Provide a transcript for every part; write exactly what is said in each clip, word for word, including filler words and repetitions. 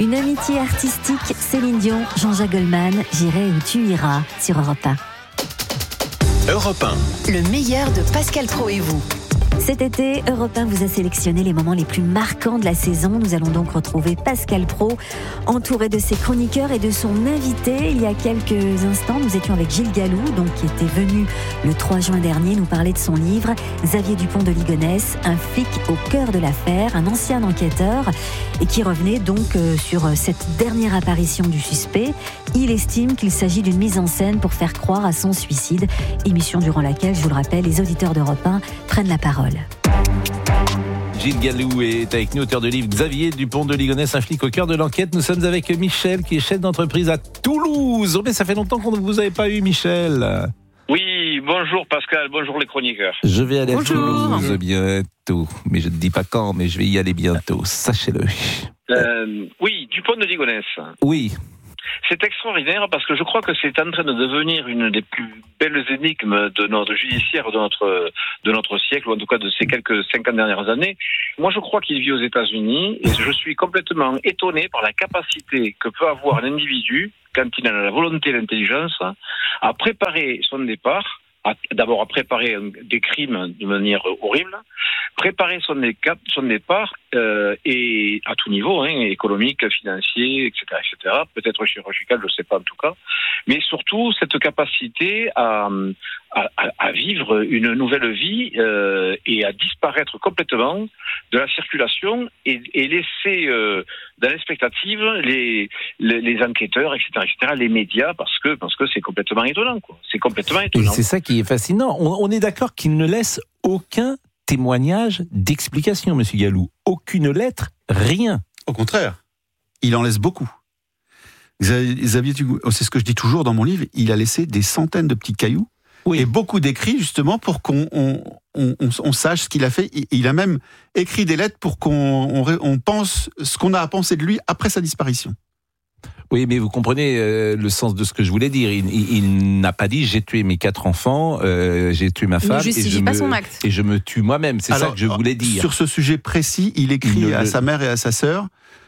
Une amitié artistique, Céline Dion, Jean-Jacques Goldman, J'irai où tu iras, sur Europe un. Europe un. Le meilleur de Pascal Praud et vous. Cet été, Europe un vous a sélectionné les moments les plus marquants de la saison. Nous allons donc retrouver Pascal Praud, entouré de ses chroniqueurs et de son invité. Il y a quelques instants, nous étions avec Gilles Gallou, donc, qui était venu le trois juin dernier nous parler de son livre « Xavier Dupont de Ligonnès, un flic au cœur de l'affaire », un ancien enquêteur, et qui revenait donc euh, sur cette dernière apparition du suspect. Il estime qu'il s'agit d'une mise en scène pour faire croire à son suicide, émission durant laquelle, je vous le rappelle, les auditeurs d'Europe un prennent la parole. Gilles Gallou est avec nous, auteur de livre Xavier Dupont de Ligonnès, un flic au cœur de l'enquête. Nous sommes avec Michel, qui est chef d'entreprise à Toulouse. Oh, mais ça fait longtemps qu'on ne vous avait pas eu, Michel. Oui, bonjour Pascal, bonjour les chroniqueurs. Je vais aller Bonjour. à Toulouse bientôt, mais je ne dis pas quand, mais je vais y aller bientôt, sachez-le. Euh, oui, Dupont de Ligonnès. Oui. C'est extraordinaire parce que je crois que c'est en train de devenir une des plus belles énigmes de notre judiciaire de notre de notre siècle, ou en tout cas de ces quelques cinquante dernières années. Moi, je crois qu'il vit aux États-Unis et je suis complètement étonné par la capacité que peut avoir un individu, quand il a la volonté et l'intelligence, à préparer son départ, à, d'abord à préparer des crimes de manière horrible, préparer son, décap, son départ euh, et à tout niveau, hein, économique, financier, et cetera, et cetera. Peut-être chirurgical, je ne sais pas en tout cas. Mais surtout cette capacité à, à, à vivre une nouvelle vie euh, et à disparaître complètement de la circulation et, et laisser euh, dans l'expectative les, les, les enquêteurs, et cetera, et cetera, les médias, parce que parce que c'est complètement étonnant, quoi. C'est complètement Et étonnant. c'est ça qui est fascinant. On, on est d'accord qu'il ne laisse aucun témoignage d'explication, monsieur Gallou. Aucune lettre, rien. Au contraire, il en laisse beaucoup. Xavier, c'est ce que je dis toujours dans mon livre, il a laissé des centaines de petits cailloux oui. et beaucoup d'écrits justement pour qu'on on, on, on, on sache ce qu'il a fait. Il a même écrit des lettres pour qu'on on, on pense ce qu'on a à penser de lui après sa disparition. Oui, mais vous comprenez euh, le sens de ce que je voulais dire. Il, il, il n'a pas dit j'ai tué mes quatre enfants, euh, j'ai tué ma femme et je, pas me, son acte. et je me tue moi-même. C'est Alors, ça que je voulais dire. Sur ce sujet précis, il écrit il à le... sa mère et à sa sœur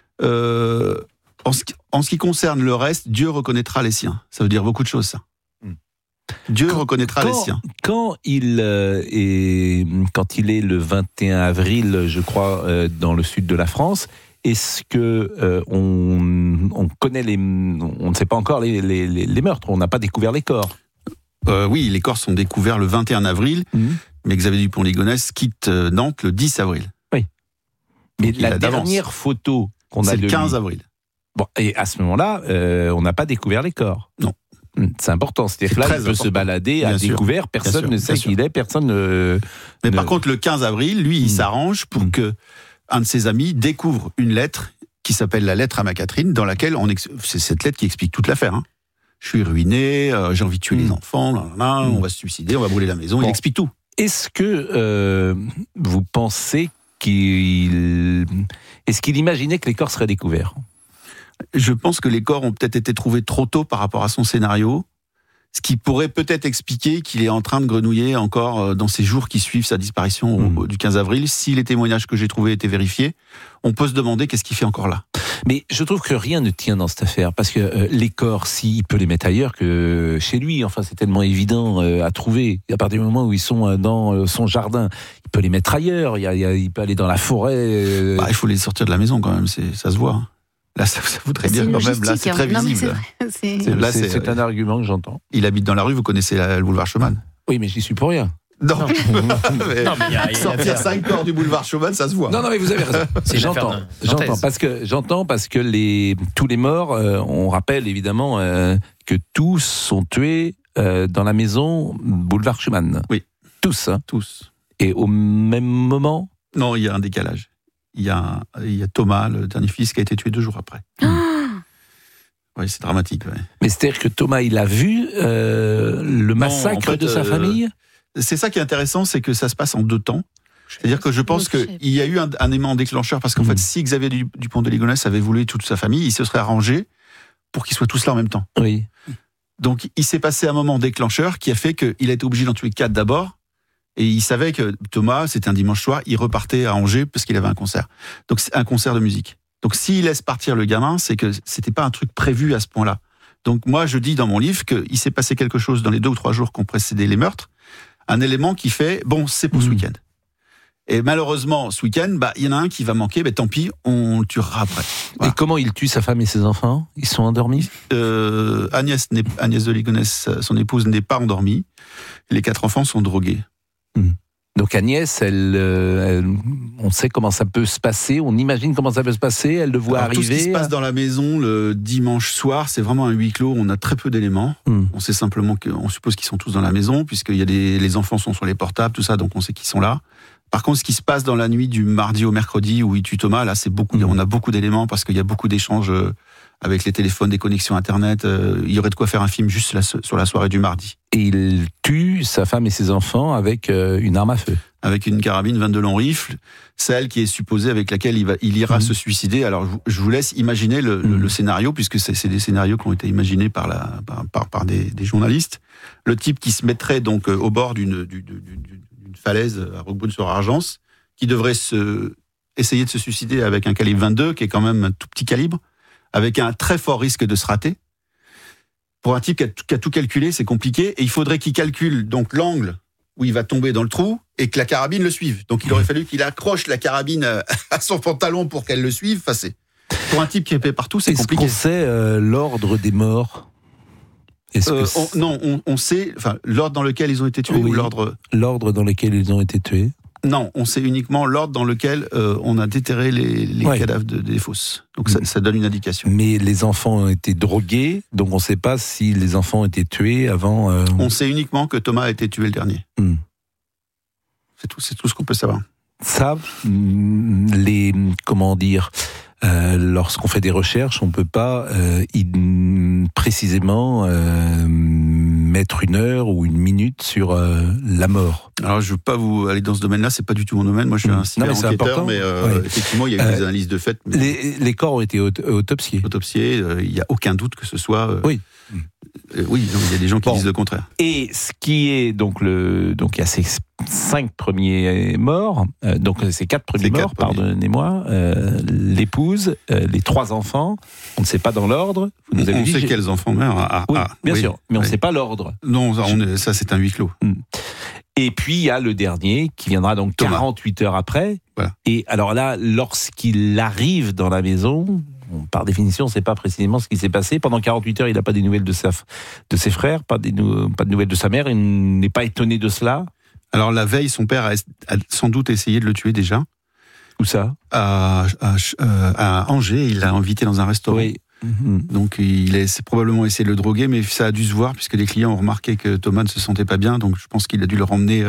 euh, en, ce qui, en ce qui concerne le reste, Dieu reconnaîtra les siens. Ça veut dire beaucoup de choses, ça. Hmm. Dieu quand, reconnaîtra quand, les siens. Quand il, euh, est, quand il est le vingt et un avril, je crois, euh, dans le sud de la France, est-ce que euh, on, on connaît les, on ne sait pas encore les, les, les meurtres, on n'a pas découvert les corps. Euh, oui, les corps sont découverts le vingt et un avril, mmh. mais Xavier Dupont de Ligonnès quitte Nantes le dix avril. Oui. Mais donc la dernière photo qu'on a c'est de le quinze lui, avril. Bon, et à ce moment-là, euh, on n'a pas découvert les corps. Non. C'est important. C'est-à-dire c'est que là, il peut important. se balader bien à sûr. découvert, personne sûr, ne sait qui il est, personne ne... Mais ne... par contre, le quinze avril, lui, il mmh. s'arrange pour mmh. que un de ses amis découvre une lettre qui s'appelle la lettre à ma Catherine, dans laquelle on ex... c'est cette lettre qui explique toute l'affaire. Hein. Je suis ruiné, euh, j'ai envie de tuer mmh. les enfants, là, là, là, mmh. on va se suicider, on va brûler la maison. Bon. Il explique tout. Est-ce que euh, vous pensez qu'il est-ce qu'il imaginait que les corps seraient découverts ? Je pense que les corps ont peut-être été trouvés trop tôt par rapport à son scénario. Ce qui pourrait peut-être expliquer qu'il est en train de grenouiller encore dans ces jours qui suivent sa disparition mmh. au, du quinze avril. Si les témoignages que j'ai trouvés étaient vérifiés, on peut se demander qu'est-ce qu'il fait encore là. Mais je trouve que rien ne tient dans cette affaire, parce que euh, les corps, s'il peut les mettre ailleurs que chez lui, enfin c'est tellement évident euh, à trouver. À partir du moment où ils sont euh, dans euh, son jardin, il peut les mettre ailleurs, il, y a, il, y a, il peut aller dans la forêt. Euh... Bah, il faut les sortir de la maison quand même, c'est, ça se voit. Hein. Là, ça, ça voudrait c'est dire quand même, là, c'est très non, visible. C'est, c'est... C'est, là, c'est, c'est, c'est un argument que j'entends. Il habite dans la rue, vous connaissez la, le boulevard Schumann ? Oui, mais j'y suis pour rien. Non, non. mais non, mais y a, y a sortir cinq corps du boulevard Schumann, ça se voit. Non, non, mais vous avez raison. C'est j'entends, j'entends, parce que j'entends parce que les tous les morts, euh, on rappelle évidemment euh, que tous sont tués euh, dans la maison boulevard Schumann. Oui, tous, hein. tous. Et au même moment ? Non, il y a un décalage. Il y a, il y a Thomas, le dernier fils, qui a été tué deux jours après. Ah oui, c'est dramatique. Ouais. Mais c'est-à-dire que Thomas, il a vu euh, le massacre non, en fait, de sa euh, famille ? C'est ça qui est intéressant, c'est que ça se passe en deux temps. C'est-à-dire que je pense qu'il y a eu un, un élément déclencheur, parce qu'en mmh. fait, si Xavier Dupont de Ligonnès avait voulu toute sa famille, il se serait arrangé pour qu'ils soient tous là en même temps. Oui. Donc, il s'est passé un moment déclencheur qui a fait qu'il a été obligé d'en tuer quatre d'abord. Et il savait que Thomas, c'était un dimanche soir, il repartait à Angers parce qu'il avait un concert. Donc, c'est un concert de musique. Donc s'il laisse partir le gamin, c'est que c'était pas un truc prévu à ce point-là. Donc moi, je dis dans mon livre qu'il s'est passé quelque chose dans les deux ou trois jours qui ont précédé les meurtres, un élément qui fait, bon, c'est pour mmh. ce week-end. Et malheureusement, ce week-end, bah, il y en a un qui va manquer, bah, tant pis, on le tuera après. Voilà. Et comment il tue sa femme et ses enfants ? Ils sont endormis ? euh, Agnès, Agnès de Ligonnès, son épouse, n'est pas endormie. Les quatre enfants sont drogués. Mmh. Donc Agnès, elle, elle, on sait comment ça peut se passer, on imagine comment ça peut se passer, elle le voit Alors, arriver. Tout ce qui se passe dans la maison le dimanche soir, c'est vraiment un huis clos, on a très peu d'éléments. Mmh. On sait simplement qu'on suppose qu'ils sont tous dans la maison, puisqu'il y a des, les enfants sont sur les portables, tout ça, donc on sait qu'ils sont là. Par contre, ce qui se passe dans la nuit du mardi au mercredi où il tue Thomas, là, c'est beaucoup, mmh. on a beaucoup d'éléments parce qu'il y a beaucoup d'échanges avec les téléphones, des connexions Internet. Il y aurait de quoi faire un film juste la, sur la soirée du mardi. Et il tue sa femme et ses enfants avec une arme à feu. Avec une carabine vingt-deux long rifle, celle qui est supposée avec laquelle il, va, il ira mmh. se suicider. Alors, je vous laisse imaginer le, mmh. le, le scénario, puisque c'est, c'est des scénarios qui ont été imaginés par, la, par, par, par des, des journalistes. Le type qui se mettrait donc au bord d'une, d'une, d'une, d'une falaise à Roquebrune-sur-Argence, qui devrait se, essayer de se suicider avec un calibre vingt-deux, qui est quand même un tout petit calibre, avec un très fort risque de se rater. Pour un type qui a, qui a tout calculé, c'est compliqué, et il faudrait qu'il calcule donc l'angle où il va tomber dans le trou et que la carabine le suive. Donc il aurait fallu qu'il accroche la carabine à son pantalon pour qu'elle le suive. Enfin, c'est... Pour un type qui est épais partout, c'est Est-ce compliqué. Est-ce qu'on sait euh, l'ordre des morts ? Est-ce euh, que on, Non, on, on sait enfin, l'ordre dans lequel ils ont été tués oui, ou l'ordre... L'ordre dans lequel ils ont été tués. Non, on sait uniquement l'ordre dans lequel euh, on a déterré les, les ouais. cadavres de, des fosses. Donc ça, ça donne une indication. Mais les enfants ont été drogués, donc on ne sait pas si les enfants ont été tués avant... Euh... On sait uniquement que Thomas a été tué le dernier. Mm. C'est tout, c'est tout ce qu'on peut savoir. Ça, les... Comment dire euh, lorsqu'on fait des recherches, on ne peut pas euh, in, précisément euh, mettre une heure ou une minute sur euh, la mort. Alors, je ne veux pas vous aller dans ce domaine-là, c'est pas du tout mon domaine. Moi, je suis un cyber-enquêteur, mais, mais euh, oui. effectivement, il y a eu euh, des analyses de fait. Mais... Les, les corps ont été aut- autopsiés. Autopsiés, il euh, n'y a aucun doute que ce soit... Euh, oui. Euh, oui, il y a des gens qui bon. disent le contraire. Et ce qui est donc le donc il y a ces cinq premiers morts, euh, donc ces quatre premiers ces morts, quatre pardonnez-moi, euh, l'épouse, euh, les trois enfants, on ne sait pas dans l'ordre. Vous nous on avez dit, sait j'ai... quels enfants meurent. Ah, oui, ah, bien oui, sûr, mais oui. on ne sait pas l'ordre. Non, ça, on est, ça c'est un huis clos. Et puis il y a le dernier qui viendra donc Thomas. quarante-huit heures après. Voilà. Et alors là, lorsqu'il arrive dans la maison. Par définition, on ne sait pas précisément ce qui s'est passé. Pendant quarante-huit heures, il n'a pas des nouvelles de, sa, de ses frères, pas, des, pas de nouvelles de sa mère. Il n'est pas étonné de cela. Alors la veille, son père a, a sans doute essayé de le tuer déjà. Où ça ? à, à, à Angers, il l'a invité dans un restaurant. Oui. Mmh. Donc il a probablement essayé de le droguer, mais ça a dû se voir puisque les clients ont remarqué que Thomas ne se sentait pas bien. Donc je pense qu'il a dû le ramener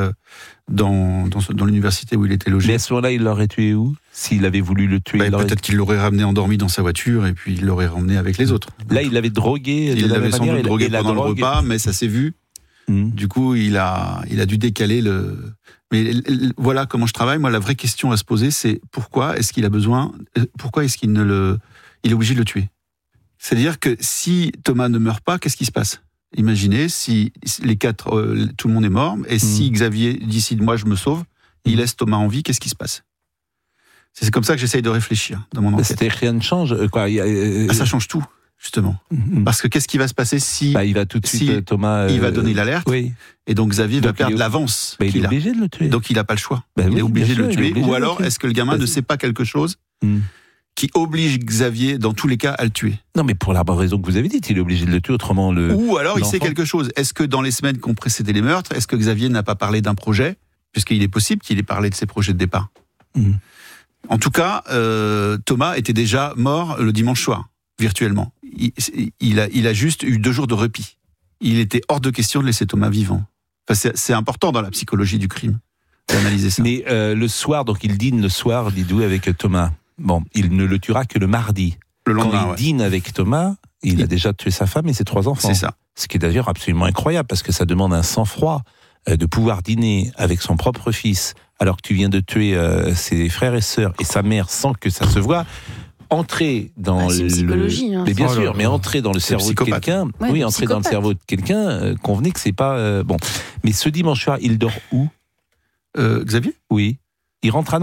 dans, dans, dans l'université où il était logé. Mais à ce moment-là, il l'aurait tué où ? S'il avait voulu le tuer, bah, il peut-être aurait... qu'il l'aurait ramené endormi dans sa voiture et puis il l'aurait ramené avec les autres. Là, il l'avait drogué. Il l'avait sans doute drogué pendant le drogue... repas, mais ça s'est vu. Mmh. Du coup, il a, il a dû décaler le. Mais voilà comment je travaille. Moi, la vraie question à se poser, c'est pourquoi est-ce qu'il a besoin, pourquoi est-ce qu'il ne le, il est obligé de le tuer. C'est-à-dire que si Thomas ne meurt pas, qu'est-ce qui se passe ? Imaginez si les quatre, euh, tout le monde est mort, et mmh. si Xavier décide, moi je me sauve, mmh. il laisse Thomas en vie, qu'est-ce qui se passe ? C'est comme ça que j'essaye de réfléchir dans mon enquête. C'était, rien ne change, quoi. Il y a, euh... ah, ça change tout, justement. Mmh. Parce que qu'est-ce qui va se passer si bah, il va tout de suite si Thomas, euh... il va donner l'alerte, oui. et donc Xavier donc va perdre est... l'avance. Bah, il qu'il est obligé a. de le tuer. Donc il n'a pas le choix. Bah, il oui, est obligé de le tuer. Obligé Ou alors tuer. est-ce que le gamin bah, ne sait pas quelque chose mmh. qui oblige Xavier, dans tous les cas, à le tuer. Non, mais pour la bonne raison que vous avez dite, il est obligé de le tuer, autrement le... Ou alors l'enfant... il sait quelque chose. Est-ce que dans les semaines qui ont précédé les meurtres, est-ce que Xavier n'a pas parlé d'un projet ? Puisqu'il est possible qu'il ait parlé de ses projets de départ. Mmh. En tout cas, euh, Thomas était déjà mort le dimanche soir, virtuellement. Il, il, a, il a juste eu deux jours de répit. Il était hors de question de laisser Thomas vivant. Enfin, c'est, c'est important dans la psychologie du crime, d'analyser ça. Mais euh, le soir, donc il dîne le soir, Didou, avec Thomas. Bon, il ne le tuera que le mardi. Le lendemain, Quand il ouais. dîne avec Thomas, il, il a déjà tué sa femme et ses trois enfants. C'est ça. Ce qui est d'ailleurs absolument incroyable, parce que ça demande un sang-froid euh, de pouvoir dîner avec son propre fils, alors que tu viens de tuer euh, ses frères et sœurs et sa mère sans que ça se voie. Entrer dans ah, c'est le... psychologie, hein. Mais bien oh sûr, là, mais entrer dans le c'est cerveau psychopathe. de quelqu'un... Ouais, oui, entrer dans le cerveau de quelqu'un, euh, convenez que c'est pas... Euh, bon. Mais ce dimanche soir, il dort où ? euh, Xavier ? Oui. Il rentre à Nantes ?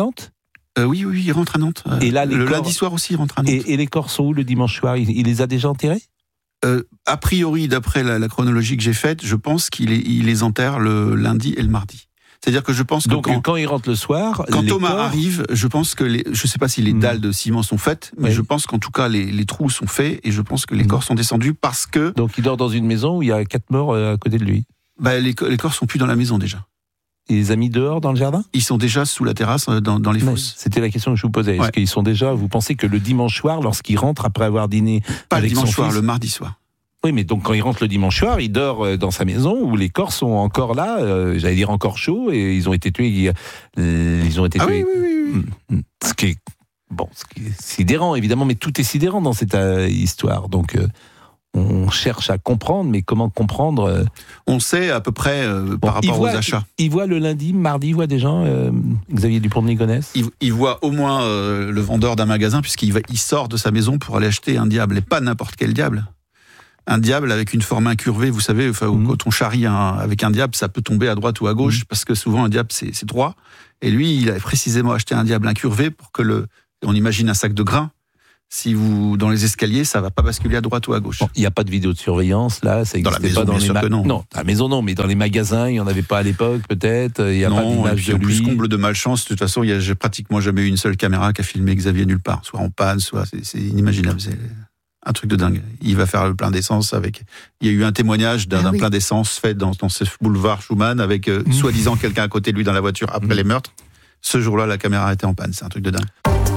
euh, oui, oui, il rentre à Nantes. Euh, et là, les le corps... lundi soir aussi, il rentre à Nantes. Et, et les corps sont où le dimanche soir? il, il les a déjà enterrés? euh, A priori, d'après la, la chronologie que j'ai faite, je pense qu'il les, il les enterre le lundi et le mardi. C'est-à-dire que je pense que donc quand, quand il rentre le soir, quand Thomas corps... arrive, je pense que les, je sais pas si les dalles mmh. de ciment sont faites, mais oui. je pense qu'en tout cas les, les trous sont faits et je pense que les mmh. corps sont descendus parce que. Donc il dort dans une maison où il y a quatre morts à côté de lui. Bah les, les corps sont plus dans la maison déjà. Il les a mis dehors dans le jardin? Ils sont déjà sous la terrasse dans, dans les fosses. Ouais, c'était la question que je vous posais. Est-ce ouais. qu'ils sont déjà? Vous pensez que le dimanche soir, lorsqu'il rentre après avoir dîné pas avec le dimanche son soir, fils, le mardi soir. Oui, mais donc quand il rentre le dimanche soir, il dort dans sa maison où les corps sont encore là, euh, j'allais dire encore chauds, et ils ont été tués. Euh, ils ont été ah tués. Oui, oui, oui. Ce qui est bon, ce qui est sidérant évidemment, mais tout est sidérant dans cette euh, histoire. Donc euh, on cherche à comprendre, mais comment comprendre euh... On sait à peu près euh, par bon, rapport voit, aux achats. Il, il voit le lundi, mardi, il voit des gens. Euh, Xavier Dupont de Ligonnès. Il, il voit au moins euh, le vendeur d'un magasin, puisqu'il va, il sort de sa maison pour aller acheter un diable, et pas n'importe quel diable. Un diable avec une forme incurvée, vous savez, enfin, mmh. quand on charrie un, avec un diable, ça peut tomber à droite ou à gauche, mmh. parce que souvent un diable c'est, c'est droit. Et lui, il a précisément acheté un diable incurvé pour que le, on imagine un sac de grains. Si vous, dans les escaliers, ça va pas basculer à droite ou à gauche. Il bon, n'y a pas de vidéo de surveillance, là, ça dans la maison, pas dans bien les sûr ma... que non. Non, à la maison non, mais dans les magasins, il n'y en avait pas à l'époque, peut-être. Il n'y a non, pas d'image de en lui. Plus, comble de malchance, de toute façon, il y a, j'ai pratiquement jamais eu une seule caméra qui a filmé Xavier nulle part, soit en panne, soit c'est, c'est inimaginable. C'est un truc de dingue. Il va faire le plein d'essence avec. Il y a eu un témoignage d'un, ah d'un oui. plein d'essence fait dans, dans ce boulevard Schumann avec euh, mmh. soi-disant quelqu'un à côté de lui dans la voiture après mmh. les meurtres. Ce jour-là, la caméra était en panne. C'est un truc de dingue.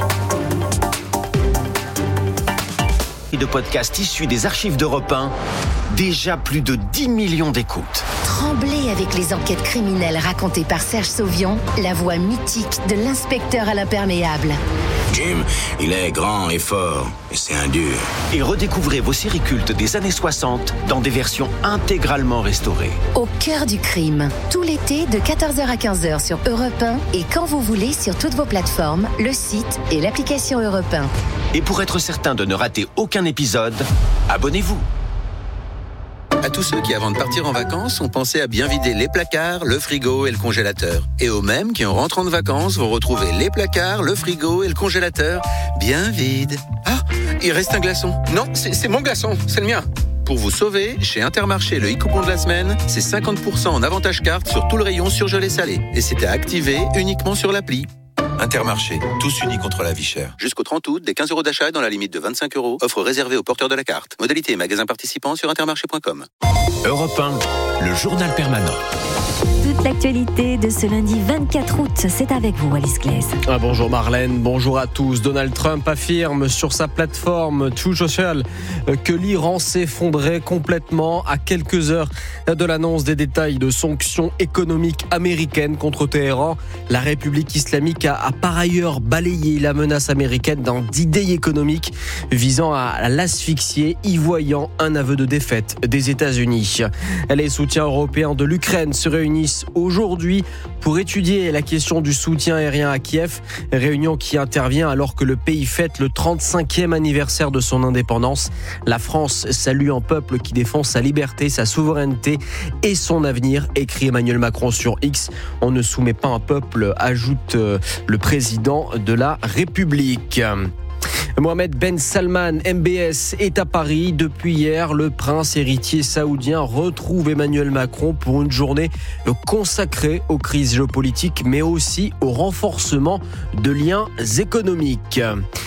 De podcasts issus des archives d'Europe un, déjà plus de dix millions d'écoutes. Tremblez avec les enquêtes criminelles racontées par Serge Sauvion, la voix mythique de l'inspecteur à l'imperméable. Jim, il est grand et fort, et c'est un dur. Et redécouvrez vos séries cultes des années soixante dans des versions intégralement restaurées. Au cœur du crime, tout l'été de quatorze heures à quinze heures sur Europe un et quand vous voulez sur toutes vos plateformes, le site et l'application Europe un. Et pour être certain de ne rater aucun épisode, abonnez-vous. À tous ceux qui, avant de partir en vacances, ont pensé à bien vider les placards, le frigo et le congélateur. Et aux mêmes qui, en rentrant de vacances, vont retrouver les placards, le frigo et le congélateur bien vides. Ah, il reste un glaçon. Non, c'est, c'est mon glaçon, c'est le mien. Pour vous sauver, chez Intermarché, le e-coupon de la semaine, c'est cinquante pour cent en avantage carte sur tout le rayon surgelé salé. Et c'est à activer uniquement sur l'appli. Intermarché, tous unis contre la vie chère. Jusqu'au trente août, des quinze euros d'achat dans la limite de vingt-cinq euros. Offre réservée aux porteurs de la carte. Modalité et magasins participants sur intermarché point com. Europe un, le journal permanent. Toute l'actualité de ce lundi vingt-quatre août, c'est avec vous, Alice Glaise. Ah, bonjour Marlène, bonjour à tous. Donald Trump affirme sur sa plateforme Truth Social que l'Iran s'effondrait complètement à quelques heures de l'annonce des détails de sanctions économiques américaines contre Téhéran. La République islamique a, a par ailleurs balayé la menace américaine dans d'idées économiques visant à l'asphyxier, y voyant un aveu de défaite des États-Unis. Les soutiens européens de l'Ukraine se réunissent aujourd'hui pour étudier la question du soutien aérien à Kiev, réunion qui intervient alors que le pays fête le trente-cinquième anniversaire de son indépendance. La France salue un peuple qui défend sa liberté, sa souveraineté et son avenir, écrit Emmanuel Macron sur X. On ne soumet pas un peuple, ajoute le président de la République. Mohamed Ben Salman, M B S, est à Paris. Depuis hier, le prince héritier saoudien retrouve Emmanuel Macron pour une journée consacrée aux crises géopolitiques, mais aussi au renforcement de liens économiques.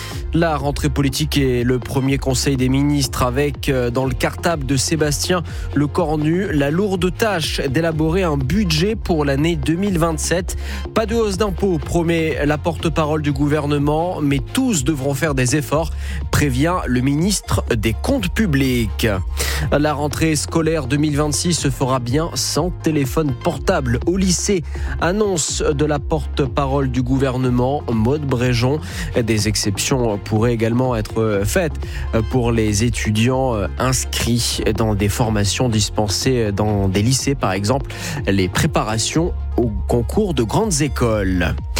La rentrée politique et le premier conseil des ministres avec, dans le cartable de Sébastien Lecornu, la lourde tâche d'élaborer un budget pour l'année deux mille vingt-sept. Pas de hausse d'impôts, promet la porte-parole du gouvernement, mais tous devront faire des efforts, prévient le ministre des Comptes publics. La rentrée scolaire deux mille vingt-six se fera bien sans téléphone portable au lycée, annonce de la porte-parole du gouvernement, Maude Bréjon. Des exceptions pourraient également être faites pour les étudiants inscrits dans des formations dispensées dans des lycées, par exemple les préparations au concours de grandes écoles.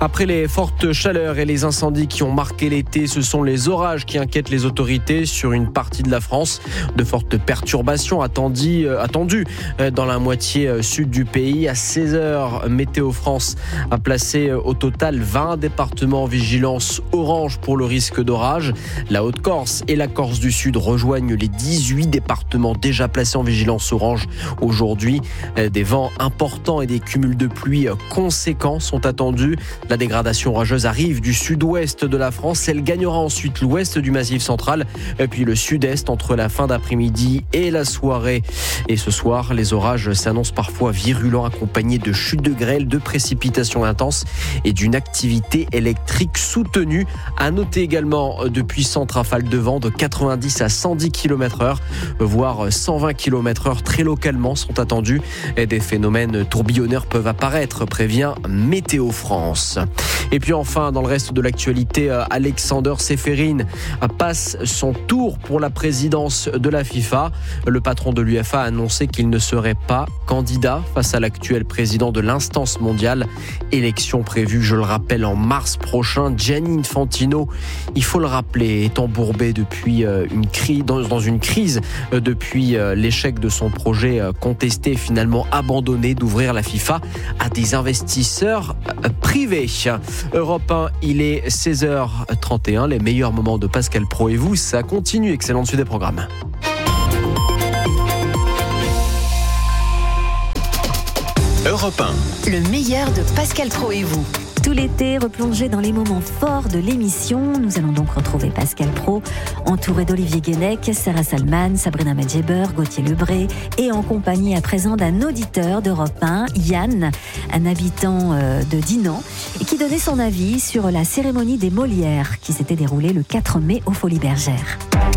Après les fortes chaleurs et les incendies qui ont marqué l'été, ce sont les orages qui inquiètent les autorités sur une partie de la France. De fortes perturbations attendues, attendues dans la moitié sud du pays. À seize heures, Météo France a placé au total vingt départements en vigilance orange pour le risque d'orage. La Haute-Corse et la Corse du Sud rejoignent les dix-huit départements déjà placés en vigilance orange aujourd'hui. Des vents importants et des cumuls de pluie conséquents sont attendus. La dégradation orageuse arrive du sud-ouest de la France. Elle gagnera ensuite l'ouest du Massif central, puis le sud-est entre la fin d'après-midi et la soirée. Et ce soir, les orages s'annoncent parfois virulents, accompagnés de chutes de grêle, de précipitations intenses et d'une activité électrique soutenue. À noter également de puissantes rafales de vent de quatre-vingt-dix à cent dix kilomètres heure, voire cent vingt kilomètres heure très localement sont attendus. Et des phénomènes tourbillonneurs peuvent apparaître, prévient Météo France. Et puis enfin, dans le reste de l'actualité, Alexander Ceferin passe son tour pour la présidence de la FIFA. Le patron de l'U E F A a annoncé qu'il ne serait pas candidat face à l'actuel président de l'instance mondiale. Élection prévue, je le rappelle, en mars prochain. Gianni Infantino, il faut le rappeler, est embourbé depuis une crise, dans une crise depuis l'échec de son projet contesté et finalement abandonné d'ouvrir la FIFA à des investisseurs privés. Europe un, il est seize heures trente et un, les meilleurs moments de Pascal Praud et vous, ça continue. Excellente suite des programmes. Europe un. Le meilleur de Pascal Praud et vous. Tout l'été, replongé dans les moments forts de l'émission. Nous allons donc retrouver Pascal Praud, entouré d'Olivier Guénec, Sarah Salman, Sabrina Medjeber, Gauthier Lebré, et en compagnie à présent d'un auditeur d'Europe un, Yann, un habitant de Dinan, qui donnait son avis sur la cérémonie des Molières qui s'était déroulée le quatre mai aux Folies Bergères.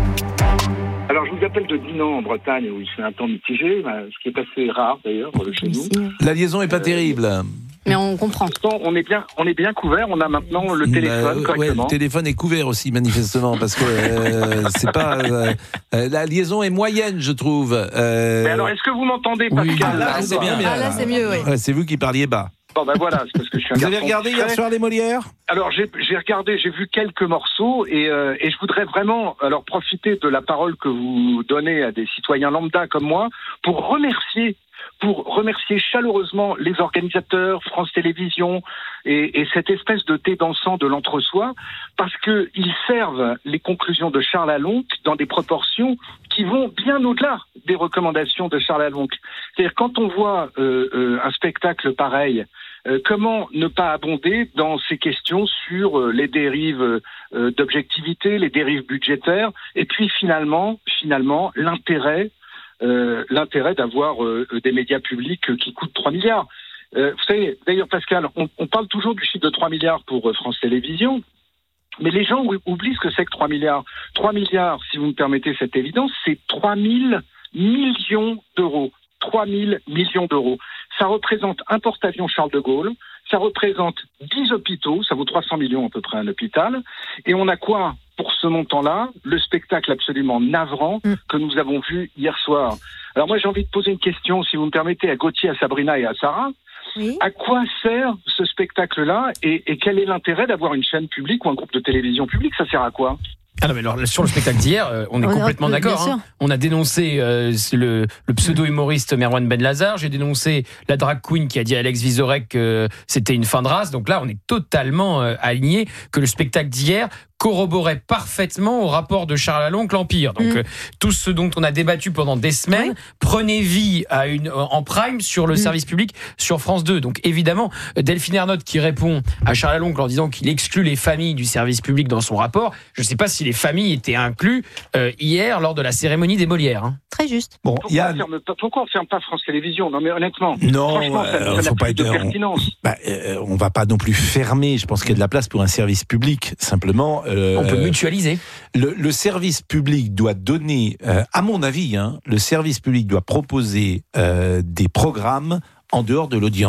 Alors, je vous appelle de Dinan, en Bretagne, où il fait un temps mitigé, ce qui est assez rare d'ailleurs chez nous. La liaison est pas euh, terrible. Mais on comprend. On est bien, on est bien couvert. On a maintenant le téléphone bah, correctement. Ouais, le téléphone est couvert aussi manifestement parce que euh, c'est pas euh, la liaison est moyenne, je trouve. Euh... Mais alors, est-ce que vous m'entendez, Pascal? Oui, ah, là, là, c'est bien, bien. Ah, là, c'est mieux, oui. Ouais, c'est vous qui parliez bas. Bon ben voilà, c'est parce que je suis un Vous garçon avez regardé discret. hier soir les Molières? Alors j'ai, j'ai regardé, j'ai vu quelques morceaux et, euh, et je voudrais vraiment alors profiter de la parole que vous donnez à des citoyens lambda comme moi pour remercier pour remercier chaleureusement les organisateurs, France Télévisions et, et cette espèce de thé dansant de l'entre-soi, parce que ils servent les conclusions de Charles Alonc dans des proportions qui vont bien au-delà des recommandations de Charles Alonc. C'est-à-dire quand on voit euh, euh, un spectacle pareil, euh, comment ne pas abonder dans ces questions sur euh, les dérives euh, d'objectivité, les dérives budgétaires, et puis finalement, finalement, l'intérêt Euh, l'intérêt d'avoir euh, des médias publics qui coûtent trois milliards. Euh, vous savez, d'ailleurs, Pascal, on, on parle toujours du chiffre de trois milliards pour euh, France Télévisions, mais les gens oublient ce que c'est que trois milliards. trois milliards, si vous me permettez cette évidence, c'est trois mille millions d'euros. trois mille millions d'euros. Ça représente un porte-avions Charles de Gaulle, ça représente dix hôpitaux, ça vaut trois cents millions à peu près un hôpital, et on a quoi pour ce montant-là? Le spectacle absolument navrant mm. que nous avons vu hier soir. Alors moi j'ai envie de poser une question, si vous me permettez, à Gauthier, à Sabrina et à Sarah. Oui. À quoi sert ce spectacle-là et, et quel est l'intérêt d'avoir une chaîne publique ou un groupe de télévision publique? Ça sert à quoi? Ah non, mais alors, sur le spectacle d'hier, euh, on est on complètement a, d'accord. Hein. On a dénoncé euh, le, le pseudo-humoriste Merwan Ben Lazar. J'ai dénoncé la drag queen qui a dit à Alex Vizorek que c'était une fin de race. Donc là, on est totalement euh, aligné que le spectacle d'hier corroborait parfaitement au rapport de Charles Alonc, l'Empire. Donc mmh. euh, tout ce dont on a débattu pendant des semaines oui. prenait vie à une, en prime sur le mmh. service public sur France deux. Donc évidemment, Delphine Ernotte qui répond à Charles Alonc en disant qu'il exclut les familles du service public dans son rapport. Je ne sais pas si les familles étaient incluses euh, hier lors de la cérémonie des Molières. Hein. Très juste. Bon, pourquoi, a... on ferme, pourquoi on ne ferme pas France Télévisions? Non mais honnêtement, non, franchement, ça, euh, ça n'a faut plus pas de être, pertinence. On, bah, euh, on va pas non plus fermer. Je pense qu'il y a de la place pour un service public. Simplement, euh, on peut mutualiser. Le, le service public doit donner, euh, à mon avis, hein, le service public doit proposer euh, des programmes en dehors de l'audience.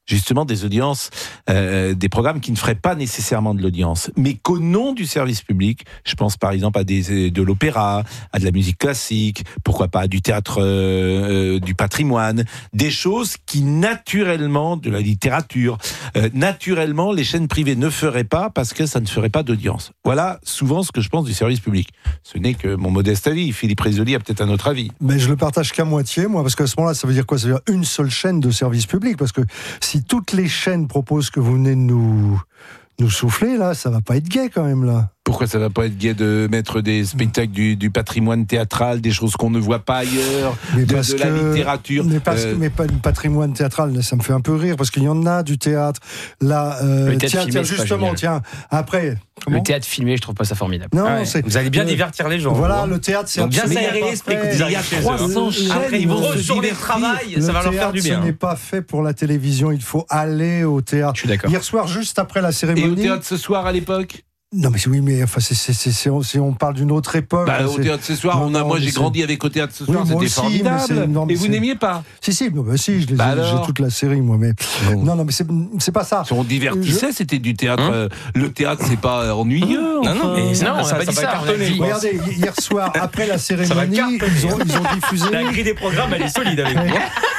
justement des audiences, euh, des programmes qui ne feraient pas nécessairement de l'audience, mais qu'au nom du service public, je pense par exemple à des, de l'opéra, à de la musique classique, pourquoi pas à du théâtre euh, euh, du patrimoine, des choses qui naturellement, de la littérature, euh, naturellement les chaînes privées ne feraient pas parce que ça ne ferait pas d'audience. Voilà souvent ce que je pense du service public. Ce n'est que mon modeste avis. Philippe Rizzoli a peut-être un autre avis. Mais je le partage qu'à moitié, moi, parce qu'à ce moment-là, ça veut dire quoi ? Ça veut dire une seule chaîne de service public, parce que si toutes les chaînes proposent que vous venez de nous, nous souffler, là, ça va pas être gai quand même, là. Pourquoi ça va pas être gai de mettre des spectacles du, du patrimoine théâtral, des choses qu'on ne voit pas ailleurs, mais de, parce de la que, littérature mais parce euh... que mais pas le patrimoine théâtral, ça me fait un peu rire parce qu'il y en a du théâtre. Là, euh, le théâtre tiens, filmé, tiens c'est pas justement, génial. tiens, après. Comment le théâtre filmé, je trouve pas ça formidable. Non, ah ouais. c'est, vous allez bien euh, divertir les gens. Voilà, hein. le théâtre, c'est donc bien s'aérer l'esprit. Il y a trois cents chaînes. Après, ils vont sur le travail, ça va leur faire du bien. Ce n'est pas fait pour la télévision. Il faut aller au théâtre. Je suis d'accord. Hier soir, juste après la cérémonie. Et au théâtre ce soir à l'époque. Non mais oui, mais enfin, c'est, c'est, c'est, c'est, on, si on parle d'une autre époque. Bah, au théâtre ce soir, non, on a, non, moi j'ai c'est... grandi avec au théâtre ce soir, oui, c'était aussi, formidable. Non, et vous c'est... n'aimiez pas ? Si, si, bah, si, je les bah ai, j'ai toute la série, moi, mais. Bon. Non, non, mais c'est, c'est pas ça. On divertissait, je... c'était du théâtre. Hum euh, le théâtre, c'est pas ennuyeux. Non, enfin. non, mais non, on ça, n'a pas ça dit ça. cartonner. Regardez, hier soir, après la cérémonie, ils ont, ils ont diffusé. La grille des programmes, elle est solide avec moi.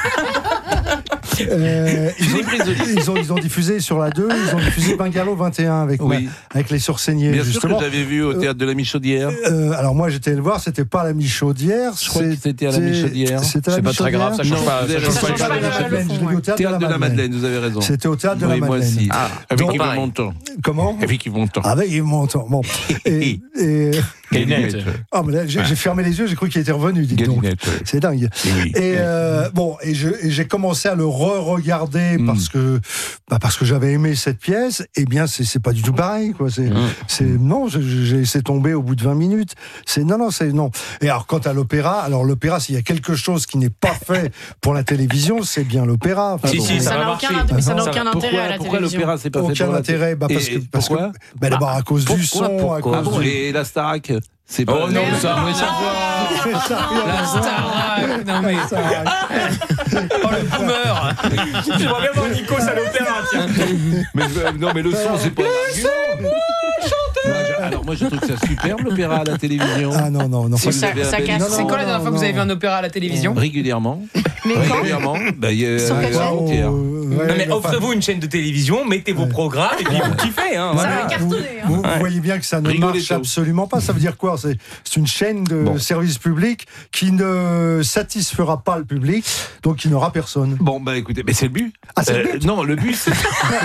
Euh, ils, ont, ils, ont, ils ont diffusé sur la deux, ils ont diffusé Bungalow vingt et un avec, oui. ma, avec les Sourceniers. Bien justement. sûr que j'avais vu au théâtre de la Michaudière. Euh, alors moi j'étais allé le voir, c'était pas à la Michaudière. Je crois que c'était à la Michaudière. C'était à la c'est pas très grave, ça change non, pas. Ça change ça pas, change pas la Madeleine. Je l'ai vu au théâtre, théâtre de la Madeleine. Vous avez raison. C'était au théâtre de oui, la moi Madeleine. aussi. Ah, avec donc, Yves Montand. Comment ? Avec Yves Montand. Avec Yves Montand. Bon. Et, et... Ah, mais là, j'ai, j'ai fermé les yeux, j'ai cru qu'il était revenu, dites donc. C'est dingue. Oui. Et euh, bon, et, je, et j'ai commencé à le re-regarder mm. parce que bah parce que j'avais aimé cette pièce. Eh bien, c'est, c'est pas du tout pareil, quoi. C'est, mm. c'est non, j'ai, j'ai laissé tomber au bout de vingt minutes. C'est non, non, c'est non. Et alors, quant à l'opéra, alors l'opéra, s'il y a quelque chose qui n'est pas fait pour la télévision, c'est bien l'opéra. Enfin, si, bon, si, ça, ça n'a aucun, int- ça n'a ça aucun intérêt à la pourquoi télévision. Pourquoi l'opéra, c'est pas aucun fait pour intérêt, la... bah parce que parce pourquoi que bah d'abord à cause pourquoi, du son, pourquoi, à cause ah bon, du... et la Starac. C'est pas oh non, mais ça, mais ça la Starac, non mais oh le boomer. J'aimerais bien voir Nikos à l'opéra, tiens. Mais non, mais le son, c'est pas. Alors moi je trouve que c'est superbe l'opéra à la télévision. Ah non non non. C'est, ça, ça bel... casse. non, non, c'est quoi la dernière non, fois que vous avez vu un opéra à la télévision ? Régulièrement. Mais Régulièrement. Bah, y a, sur quelle chaîne ? Oh, ouais, non mais offrez-vous une chaîne de télévision, mettez vos programmes et puis vous kiffez. Hein, ça voilà. va cartonner. Hein. Vous, vous voyez bien que ça ne Rigolez marche tôt. absolument pas. Ça veut dire quoi ? C'est, c'est une chaîne de bon. service public qui ne satisfera pas le public, donc qui n'aura personne. Bon bah écoutez, mais c'est le but. Ah c'est euh, le but. Non, le but c'est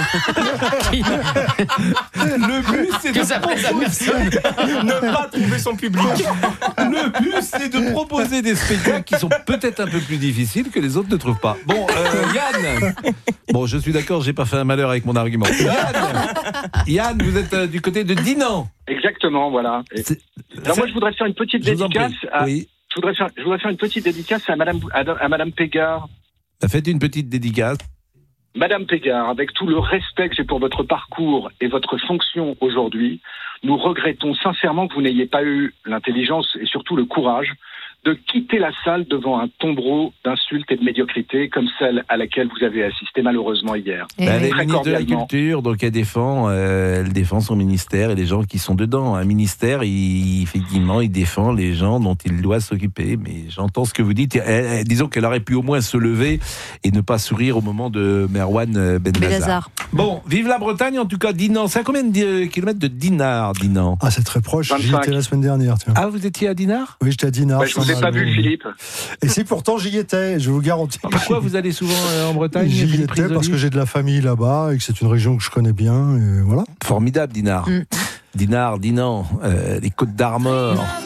le but c'est que de ça plaise à personne. Ne pas trouver son public. Le but, c'est de proposer des spectacles qui sont peut-être un peu plus difficiles que les autres ne trouvent pas. Bon, euh, Yann. Bon, je suis d'accord, j'ai pas fait un malheur avec mon argument. Yann, Yann vous êtes euh, du côté de Dinan. Exactement, voilà. Et... Alors moi, je voudrais faire une petite je dédicace. À... Oui. Je voudrais faire, je voudrais faire une petite dédicace à Madame, à, à Madame Pégard. Faites une petite dédicace. Madame Pégard, avec tout le respect que j'ai pour votre parcours et votre fonction aujourd'hui, nous regrettons sincèrement que vous n'ayez pas eu l'intelligence et surtout le courage de quitter la salle devant un tombereau d'insultes et de médiocrité comme celle à laquelle vous avez assisté malheureusement hier. Bah, elle est ministre de la Culture, donc elle défend, euh, elle défend son ministère et les gens qui sont dedans. Un ministère, il, effectivement, il défend les gens dont il doit s'occuper. Mais j'entends ce que vous dites. Elle, elle, disons qu'elle aurait pu au moins se lever et ne pas sourire au moment de Merwan Ben-Lazar. Bon, vive la Bretagne, en tout cas, Dinan. C'est à combien de kilomètres de Dinard, Dinan ? Ah, c'est très proche. vingt-cinq. J'y étais la semaine dernière. Tiens. Ah, vous étiez à Dinard ? Oui, j'étais à Dinard. Bah, je vous ai pas vu, Philippe. Et si pourtant j'y étais, je vous garantis. Pourquoi vous allez souvent en Bretagne ? J'y étais parce que j'ai de la famille là-bas et que c'est une région que je connais bien. Et voilà. Formidable, Dinard. Mm. Dinard, Dinan, euh, les Côtes d'Armor. Ah,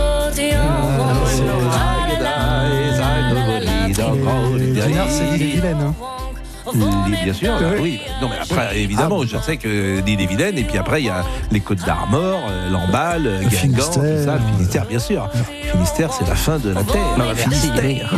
Dinard, c'est l'île et Vilaine. Hein. L'île, bien sûr, oui. oui. Non, mais après, évidemment, je sais que l'île est vilaine, et puis après, il y a les Côtes d'Armor, euh, Lamballe, Guingamp, tout ça, le Finistère, bien sûr. Le Finistère, c'est la fin de la terre. Non, la Finistère.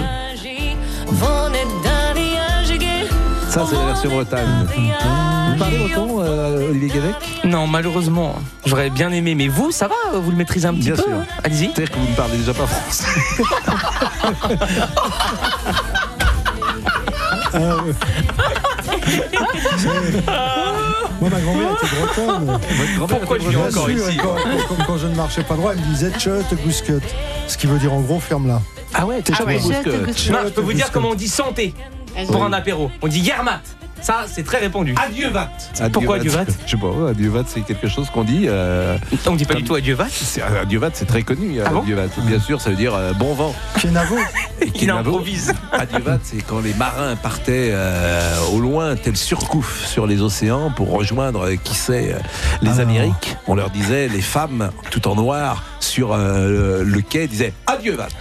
Ça, c'est la version Bretagne. Vous parlez breton, euh, Olivier Gavec ? Non, malheureusement. J'aurais bien aimé, mais vous, ça va ? Vous le maîtrisez un petit bien peu sûr. Allez-y. C'est-à-dire que vous ne parlez déjà pas français. Euh, Moi, ma grand-mère était bretonne. Pourquoi je viens encore ici quand, quand, quand je ne marchais pas droit, elle me disait Tchut, Gouscut. Ce qui veut dire en gros, ferme-la. Ah ouais, t'es ah ouais. Gouscut. Non, je peux vous dire comment on dit santé pour un apéro. On dit Yermat. Ça, c'est très répandu. Adieu Vat. Pourquoi adieu Vat? Je sais pas, adieu Vat, c'est quelque chose qu'on dit. Euh, on dit pas du tout adieu Vat. Adieu Vat, c'est très connu. Ah bon adieu Vat, bien sûr, ça veut dire euh, bon vent. Kenavo. Il improvise. Adieu Vat, c'est quand les marins partaient euh, au loin, tel surcouf sur les océans pour rejoindre, euh, qui sait, euh, les ah. Amériques. On leur disait, les femmes, tout en noir, sur euh, le quai, disaient adieu Vat.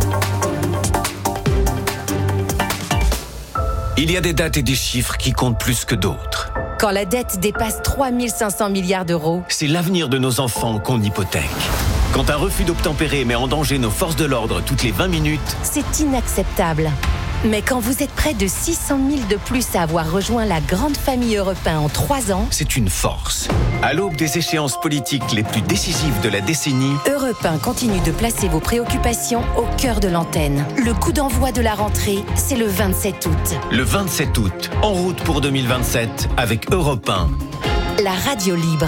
Il y a des dates et des chiffres qui comptent plus que d'autres. Quand la dette dépasse trois mille cinq cents milliards d'euros, c'est l'avenir de nos enfants qu'on hypothèque. Quand un refus d'obtempérer met en danger nos forces de l'ordre toutes les vingt minutes, c'est inacceptable. Mais quand vous êtes près de six cent mille de plus à avoir rejoint la grande famille Europe un en trois ans, c'est une force. À l'aube des échéances politiques les plus décisives de la décennie, Europe un continue de placer vos préoccupations au cœur de l'antenne. Le coup d'envoi de la rentrée, c'est le vingt-sept août. Le vingt-sept août, en route pour deux mille vingt-sept avec Europe un. La radio libre.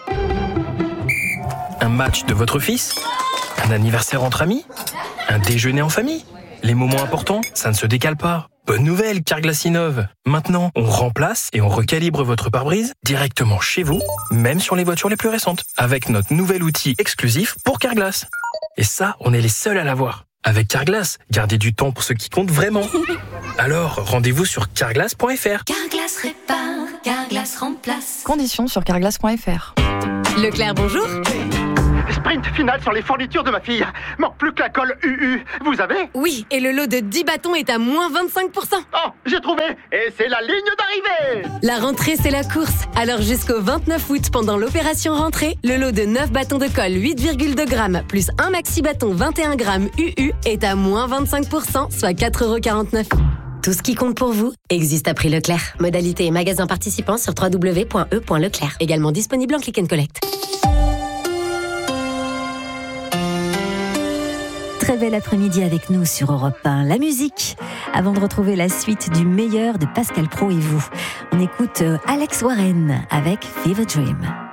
Un match de votre fils? Un anniversaire entre amis? Un déjeuner en famille? Les moments importants, ça ne se décale pas. Bonne nouvelle, Carglass innove. Maintenant, on remplace et on recalibre votre pare-brise directement chez vous, même sur les voitures les plus récentes, avec notre nouvel outil exclusif pour Carglass. Et ça, on est les seuls à l'avoir. Avec Carglass, gardez du temps pour ce qui compte vraiment. Alors, rendez-vous sur carglass point f r. Carglass répare, Carglass remplace. Conditions sur carglass point f r. Leclerc, bonjour. Sprint final sur les fournitures de ma fille. Manque plus que la colle U U. Vous avez? Oui, et le lot de dix bâtons est à moins vingt-cinq pour cent. Oh, j'ai trouvé. Et c'est la ligne d'arrivée. La rentrée, c'est la course. Alors jusqu'au vingt-neuf août, pendant l'opération rentrée, le lot de neuf bâtons de colle huit virgule deux grammes plus un maxi bâton vingt et un grammes U U est à moins vingt-cinq pour cent, soit quatre euros quarante-neuf. Tout ce qui compte pour vous existe à prix Leclerc. Modalité et magasin participants sur w w w point e point leclerc. Également disponible en click and collect. Très bel après-midi avec nous sur Europe un. La musique, avant de retrouver la suite du meilleur de Pascal Praud et vous. On écoute Alex Warren avec Fever Dream.